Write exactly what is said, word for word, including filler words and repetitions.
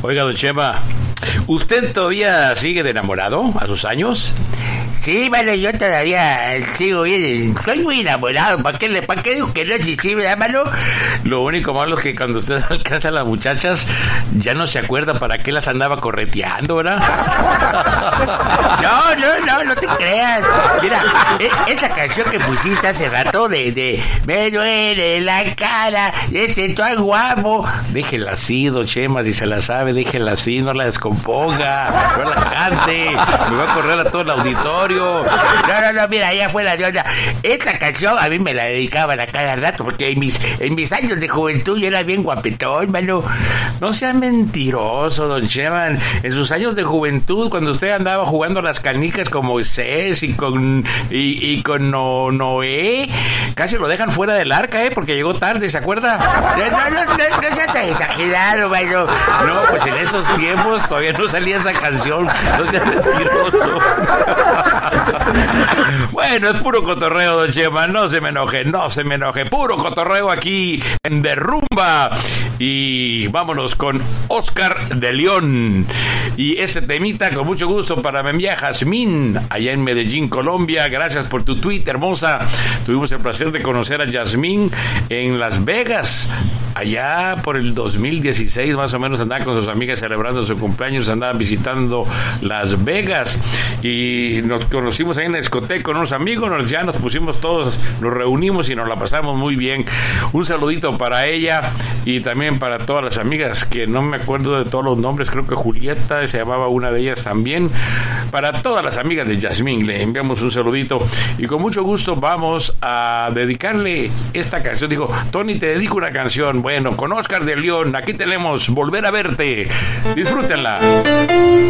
Oiga, don Chema, ¿usted todavía sigue de enamorado a sus años? Sí, mano, yo todavía sigo bien, soy muy enamorado, ¿para qué, le, ¿para qué digo que no? Sí, sí, ¿verdad, mano? Lo único malo es que cuando usted alcanza a las muchachas, ya no se acuerda para qué las andaba correteando, ¿verdad? No, no, no, no te creas. Mira, e- esa canción que pusiste hace rato de, de Me duele la cara, ese tan guapo. Déjela así, don Chema, si se la sabe, déjela así, no la descomponga, no la cante, me va a correr a todo el auditorio. No, no, no, mira, ya fue la de onda. Esta canción a mí me la dedicaban a cada rato, porque en mis, en mis años de juventud yo era bien guapetón, mano. No sea mentiroso, don Chema. En sus años de juventud, cuando usted andaba jugando a las canicas con Moisés y con y, y con no, Noé, casi lo dejan fuera del arca, ¿eh? Porque llegó tarde, ¿se acuerda? No, no, no, no, no seas tan exagerado, mano. No, pues en esos tiempos todavía no salía esa canción. No sea mentiroso. Bueno, es puro cotorreo, don Chema. No se me enoje, no se me enoje. Puro cotorreo aquí en Derrumba. Y vámonos con Oscar de León. Y ese temita, con mucho gusto, para mi amiga Jazmín, allá en Medellín, Colombia. Gracias por tu tweet, hermosa. Tuvimos el placer de conocer a Jazmín en Las Vegas. Allá por el dos mil dieciséis, más o menos, andaba con sus amigas celebrando su cumpleaños, andaban visitando Las Vegas. Y nos conocimos ahí en la discoteca con unos amigos, nos, ya nos pusimos todos, nos reunimos y nos la pasamos muy bien. Un saludito para ella y también para todas las amigas, que no me acuerdo de todos los nombres, creo que Julieta se llamaba una de ellas también. Para todas las amigas de Jazmín le enviamos un saludito y con mucho gusto vamos a dedicarle esta canción. Dijo, Tony, te dedico una canción. Bueno, con Oscar de León, aquí tenemos Volver a Verte. Disfrútenla.